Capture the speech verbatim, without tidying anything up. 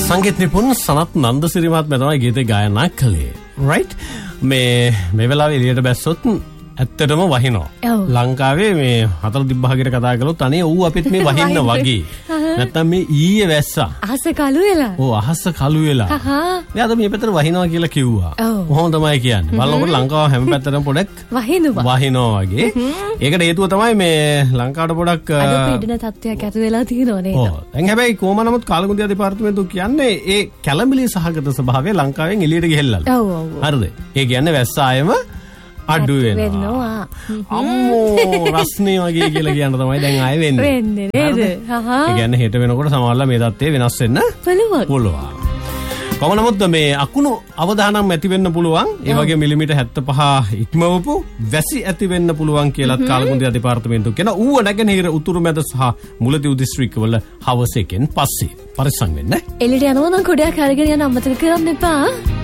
සංගීත නිපුන් සනත් නන්දසිරි මහත්මයා තමයි ගීතේ ගායනා කළේ. right මේ මේ වෙලාවේ එළියට බැස්සොත් ඇත්තටම වහිනවා. ලංකාවේ මේ හතර දිබ්බහකට කතා කළොත් අනේ ඌ අපිත් මේ වහින්න වගේ. නැත්තම් මේ ඊයේ වැස්සා. අහස කළු වෙලා. ඔව් අහස කළු වෙලා. හා. අද මේ පැත්තට වහිනවා කියලා කිව්වා. කොහොම තමයි කියන්නේ. බලනකොට ලංකාව හැම පැත්තටම පොඩක් වහිනවා. වහිනවා වගේ. ඒකට හේතුව තමයි මේ ලංකාවට පොඩක් අද පීඩන තත්ත්වයක් ඇති වෙලා තියෙනවා නේද? ඔව්. දැන් හැබැයි කොහොම නමුත් කාලගුණදියා දෙපාර්තමේන්තුව කියන්නේ ඒ කැළඹිලි සහගත ස්වභාවය ලංකාවෙන් එළියට ගෙහෙල්ලලා. ඔව් ඔව්. හරිද? ඒ කියන්නේ වැස්ස ආයෙම අඩු වෙනවා. අම්මෝ රස්නේ වගේ කියලා කියන්න තමයි දැන් ආයෙ වෙන්නේ. වෙන්නේ නේද? හහ. ඒ කියන්නේ හෙට වෙනකොට සමහරවල්ලා මේ தත්ත්වය වෙනස් වෙන්න පුළුවන්. පුළුවන්. කොහොම නමුත් මේ අකුණු අවදානම් ඇති වෙන්න පුළුවන්. ඒ වගේ මිලිමීටර් හැත්තෑපහ ඉක්මවපු වැසි ඇති වෙන්න පුළුවන් කියලාත් කාලගුණදියා දෙපාර්තමේන්තුව කියන ඌව නැගෙනහිර උතුරු මැද සහ මුලතිව් දිස්ත්‍රික්කවල හවස එකෙන් පස්සේ පරිස්සම් වෙන්න. එළියට යනවා නම් කොඩයක් අරගෙන යන්න අමතක කරන්න එපා.